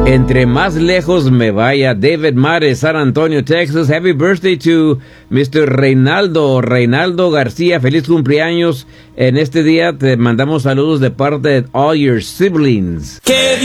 Entre más lejos me vaya. David Mares, San Antonio, Texas. Happy birthday to Mr. Reinaldo García. Feliz cumpleaños. En este día te mandamos saludos de parte de all your siblings.